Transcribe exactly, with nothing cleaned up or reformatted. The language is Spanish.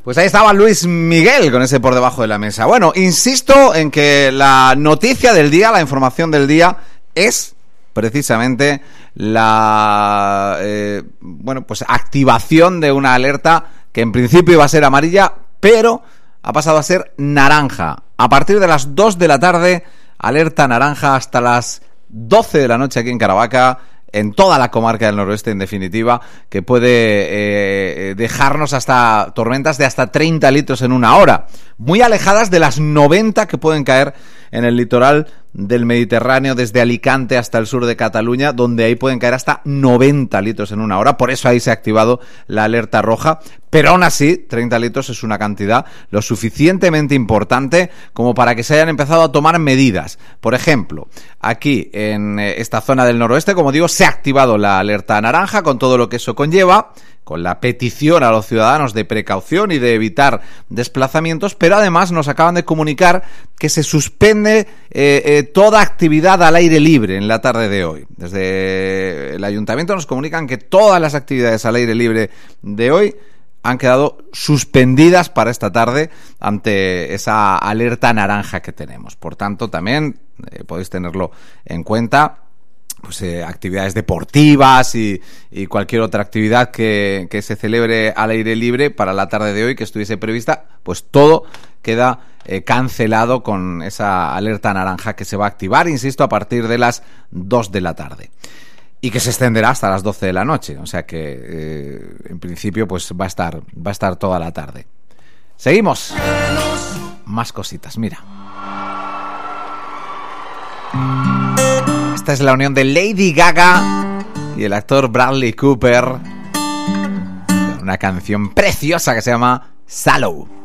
Pues ahí estaba Luis Miguel con ese por debajo de la mesa. Bueno, insisto en que la noticia del día, la información del día es precisamente la eh, bueno, pues activación de una alerta que en principio iba a ser amarilla, pero ha pasado a ser naranja. A partir de las dos de la tarde, alerta naranja hasta las doce de la noche aquí en Caravaca, en toda la comarca del noroeste, en definitiva, que puede eh, dejarnos hasta tormentas de hasta treinta litros en una hora, muy alejadas de las noventa que pueden caer en el litoral del Mediterráneo, desde Alicante hasta el sur de Cataluña, donde ahí pueden caer hasta noventa litros en una hora. Por eso ahí se ha activado la alerta roja, pero aún así treinta litros es una cantidad lo suficientemente importante como para que se hayan empezado a tomar medidas. Por ejemplo, aquí en esta zona del noroeste, como digo, se ha activado la alerta naranja con todo lo que eso conlleva, con la petición a los ciudadanos de precaución y de evitar desplazamientos, pero además nos acaban de comunicar que se suspende eh, eh, toda actividad al aire libre en la tarde de hoy. Desde el ayuntamiento nos comunican que todas las actividades al aire libre de hoy han quedado suspendidas para esta tarde ante esa alerta naranja que tenemos. Por tanto, también eh, podéis tenerlo en cuenta. Pues eh, actividades deportivas y, y cualquier otra actividad que, que se celebre al aire libre para la tarde de hoy que estuviese prevista, pues todo queda eh, cancelado con esa alerta naranja que se va a activar, insisto, a partir de las dos de la tarde y que se extenderá hasta las doce de la noche, o sea que eh, en principio pues va a estar va a estar toda la tarde. Seguimos. Más cositas, mira. Esta es la unión de Lady Gaga y el actor Bradley Cooper. Una canción preciosa que se llama Sallow.